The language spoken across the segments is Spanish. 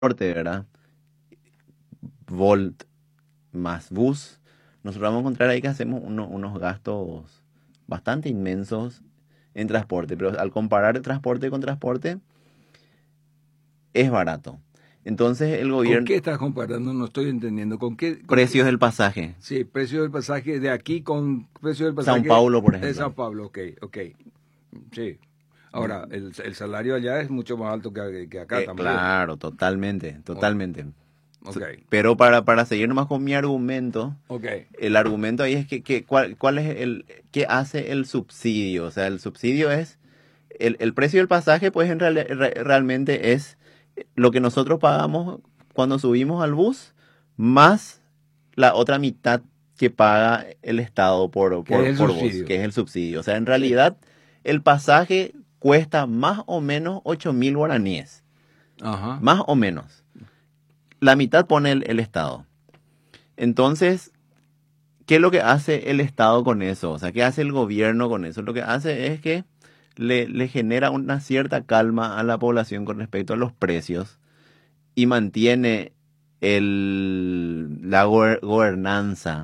¿verdad? Volt más bus, nosotros vamos a encontrar ahí que hacemos unos gastos bastante inmensos en transporte, pero al comparar el transporte con transporte, es barato. Entonces el ¿Con gobierno, qué estás comparando? No estoy entendiendo. ¿Con qué? precios del pasaje, Sí, precio del pasaje de aquí con precio del Sao pasaje Paulo, por de ejemplo. Sao Paulo. Ok, ok. Sí. Ahora, el salario allá es mucho más alto que acá también. Claro, totalmente, O- totalmente. ok, Pero para seguir nomás con mi argumento, ok. el argumento ahí es cuál es qué hace el subsidio. O sea, el subsidio es el precio del pasaje, pues realmente es lo que nosotros pagamos cuando subimos al bus, más la otra mitad que paga el Estado ¿Qué es el por vos, subsidio? que es el subsidio. O sea, en Sí. realidad el pasaje cuesta más o menos 8.000 guaraníes, Ajá. más o menos. La mitad pone el Estado. Entonces, ¿qué es lo que hace el Estado con eso? O sea, ¿qué hace el gobierno con eso? Lo que hace es que le genera una cierta calma a la población con respecto a los precios y mantiene la gobernanza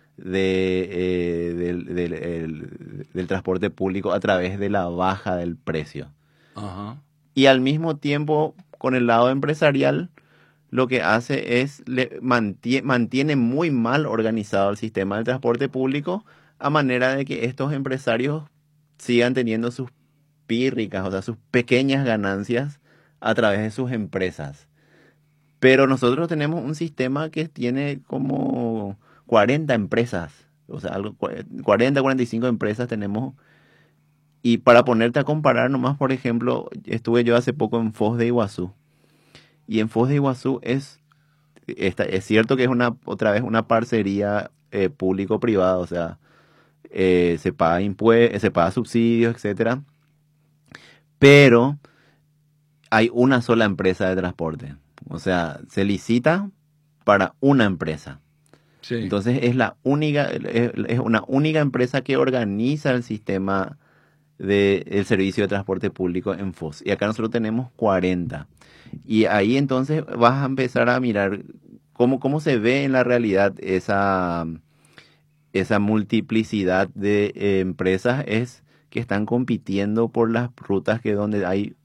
del transporte público a través de la baja del precio. Ajá. Y al mismo tiempo, con el lado empresarial, lo que hace es mantiene muy mal organizado el sistema del transporte público a manera de que estos empresarios sigan teniendo sus pírricas, o sea, sus pequeñas ganancias a través de sus empresas. Pero nosotros tenemos un sistema que tiene como 40 empresas, o sea, 40, 45 empresas tenemos. Y para ponerte a comparar nomás, por ejemplo, estuve yo hace poco en Foz de Iguazú. Y en Foz de Iguazú es cierto que es otra vez una parcería público-privada, o sea, se paga se paga subsidios, etcétera, pero hay una sola empresa de transporte. O sea, se licita para una empresa. Sí. Entonces es una única empresa que organiza el sistema del servicio de transporte público en Foz. Y acá nosotros tenemos 40. Y ahí entonces vas a empezar a mirar cómo se ve en la realidad esa multiplicidad de empresas es que están compitiendo por las rutas que donde hay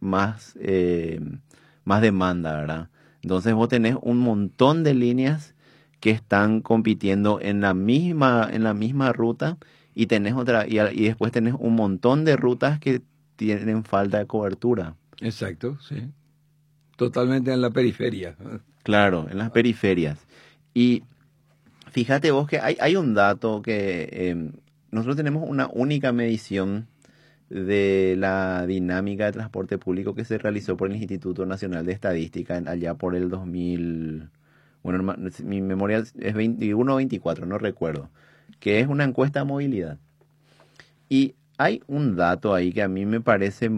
más demanda, ¿verdad? Entonces vos tenés un montón de líneas que están compitiendo en la misma ruta y tenés y después tenés un montón de rutas que tienen falta de cobertura. Exacto, sí. Totalmente en la periferia. Claro, en las periferias. Y fíjate vos que hay un dato que nosotros tenemos una única medición de la dinámica de transporte público que se realizó por el Instituto Nacional de Estadística allá por el 2000, bueno, mi memoria es 21 o 24, no recuerdo, que es una encuesta de movilidad. Y hay un dato ahí que a mí me parece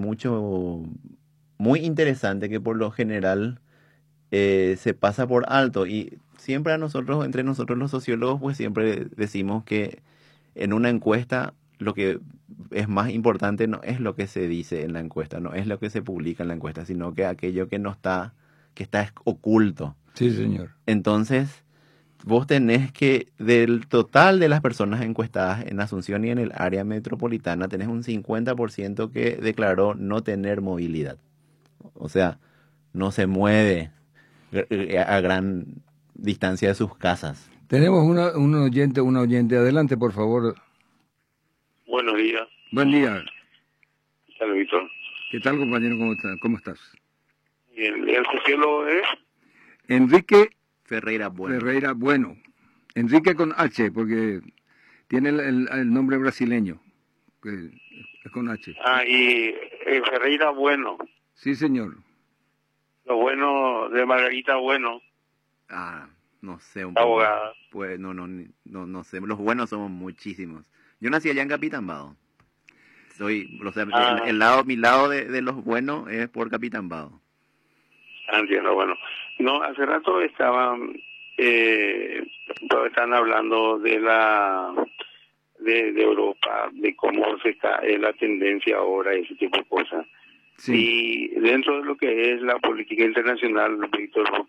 muy interesante que por lo general se pasa por alto y siempre entre nosotros los sociólogos, pues siempre decimos que en una encuesta lo que es más importante no es lo que se dice en la encuesta, no es lo que se publica en la encuesta, sino que aquello que no está, que está oculto. Sí, señor. Entonces, vos tenés que, del total de las personas encuestadas en Asunción y en el área metropolitana, tenés un 50% que declaró no tener movilidad. O sea, no se mueve a gran distancia de sus casas. Tenemos una oyente. Adelante, por favor. Buenos días, Buen día. Víctor. ¿Qué tal, compañero? ¿Cómo estás? Bien, el sociólogo es Enrique Ferreira, bueno. Ferreira Bueno. Enrique con H, porque tiene el nombre brasileño, que es con H. y Ferreira Bueno, Sí, señor. lo bueno de Margarita Bueno, Ah, no sé un poco. abogada. Pues no sé. Los buenos somos muchísimos. Yo nací allá en Capitambado. O sea, Ah, mi lado de los buenos es por Capitambado. entiendo, bueno. No, hace rato todos están hablando de Europa, de cómo es la tendencia ahora, ese tipo de cosas. Sí. Y dentro de lo que es la política internacional, Víctor,